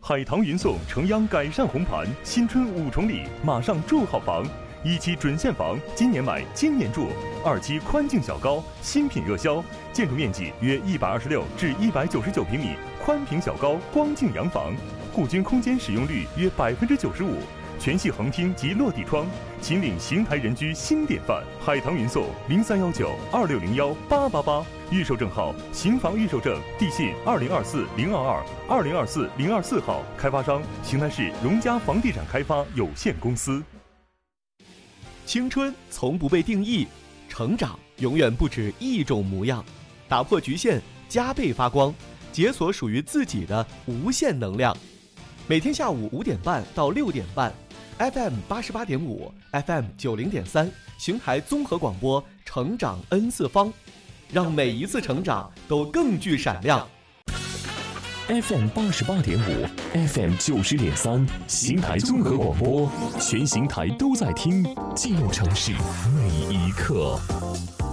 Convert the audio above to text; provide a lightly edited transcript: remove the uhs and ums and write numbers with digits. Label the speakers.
Speaker 1: 海棠云送城央改善红盘，新春5重礼，马上住好房。1期准现房，今年买今年住；2期宽净小高，新品热销，建筑面积约126至199平米，宽平小高光净洋房，户均空间使用率约95%，全系横厅及落地窗，秦岭邢台人居新典范。海棠云送031926018888，预售证号邢房预售证，地信2024-022-2024-024号，开发商邢台市荣嘉房地产开发有限公司。
Speaker 2: 青春从不被定义，成长永远不止一种模样。打破局限，加倍发光，解锁属于自己的无限能量。每天下午5点半到6点半 ，FM 88.5 ，FM 90.3，邢台综合广播，成长 N 次方，让每一次成长都更具闪亮。
Speaker 3: FM 88.5 ，FM 90.3，邢台综合广播，全邢台都在听，记录城市每一刻。